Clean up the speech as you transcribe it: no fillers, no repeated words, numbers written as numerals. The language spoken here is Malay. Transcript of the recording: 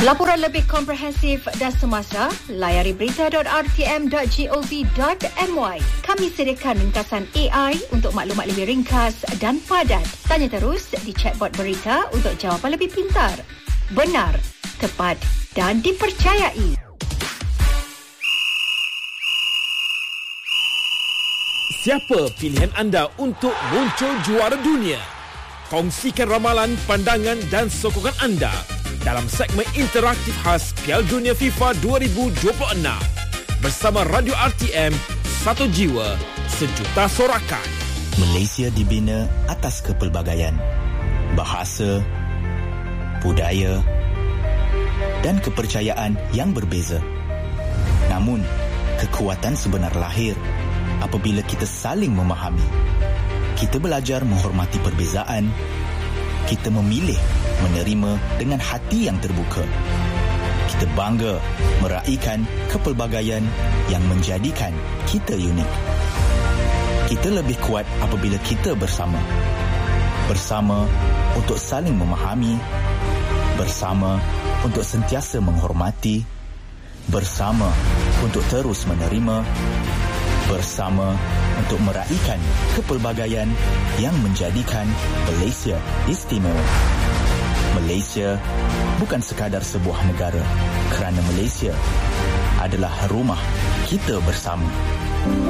Laporan lebih komprehensif dan semasa, layari berita.rtm.gov.my. Kami sediakan ringkasan AI untuk maklumat lebih ringkas dan padat. Tanya terus di chatbot berita untuk jawapan lebih pintar, benar, tepat dan dipercayai. Siapa pilihan anda untuk muncul juara dunia? Kongsikan ramalan, pandangan dan sokongan anda dalam segmen interaktif khas Piala Dunia FIFA 2026 bersama Radio RTM, satu jiwa, sejuta sorakan. Malaysia dibina atas kepelbagaian, bahasa, budaya dan kepercayaan yang berbeza. Namun, kekuatan sebenar lahir apabila kita saling memahami. Kita belajar menghormati perbezaan. Kita memilih menerima dengan hati yang terbuka. Kita bangga meraihkan kepelbagaian yang menjadikan kita unik. Kita lebih kuat apabila kita bersama. Bersama untuk saling memahami. Bersama untuk sentiasa menghormati. Bersama untuk terus menerima. Bersama untuk meraihkan kepelbagaian yang menjadikan Malaysia istimewa. Malaysia bukan sekadar sebuah negara, kerana Malaysia adalah rumah kita bersama.